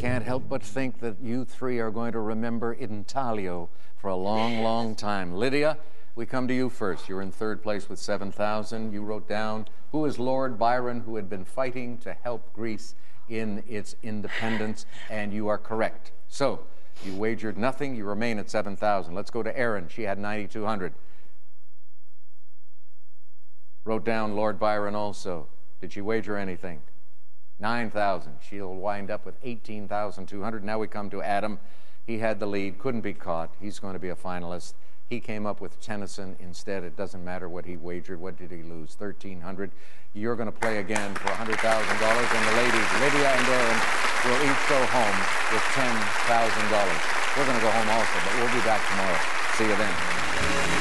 can't help but think that you three are going to remember Intaglio for a long, long time. Lydia, we come to you first. You're in third place with 7,000. You wrote down, who is Lord Byron, who had been fighting to help Greece in its independence? And you are correct. So you wagered nothing. You remain at 7,000. Let's go to Erin. She had 9,200. Wrote down Lord Byron also. Did she wager anything? 9,000. She'll wind up with 18,200. Now we come to Adam. He had the lead, couldn't be caught. He's going to be a finalist. He came up with Tennyson instead. It doesn't matter what he wagered. What did he lose? 1,300. You're going to play again for $100,000. And the ladies, Lydia and Erin, will each go home with $10,000. We're going to go home also, but we'll be back tomorrow. See you then.